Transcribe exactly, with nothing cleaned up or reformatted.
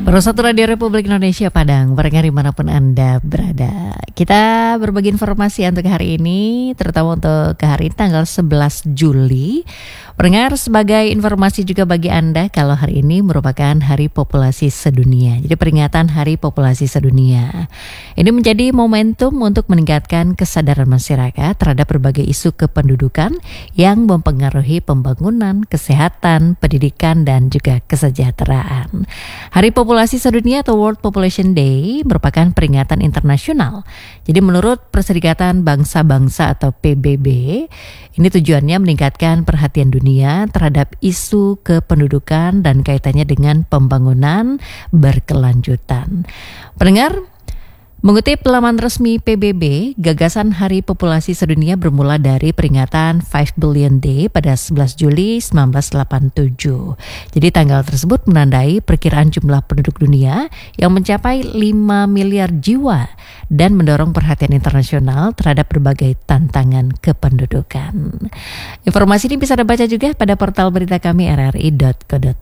Baru satu Radio Republik Indonesia Padang, pendengar dimanapun Anda berada. Kita berbagi informasi untuk hari ini, terutama untuk ke hari tanggal sebelas Juli. Pendengar, sebagai informasi juga bagi Anda, kalau hari ini merupakan Hari Populasi Sedunia. Jadi peringatan Hari Populasi Sedunia. Ini menjadi momentum untuk meningkatkan kesadaran masyarakat terhadap berbagai isu kependudukan yang mempengaruhi pembangunan, kesehatan, pendidikan, dan juga kesejahteraan. Hari Populasi Sedunia atau World Population Day merupakan peringatan internasional. Jadi menurut Perserikatan Bangsa-Bangsa atau P B B, ini tujuannya meningkatkan perhatian dunia terhadap isu kependudukan dan kaitannya dengan pembangunan berkelanjutan. Pendengar, mengutip laman resmi P B B, gagasan Hari Populasi Sedunia bermula dari peringatan lima Billion Day pada sebelas Juli seribu sembilan ratus delapan puluh tujuh. Jadi tanggal tersebut menandai perkiraan jumlah penduduk dunia yang mencapai lima miliar jiwa dan mendorong perhatian internasional terhadap berbagai tantangan kependudukan. Informasi ini bisa dibaca juga pada portal berita kami r r i dot co dot i d.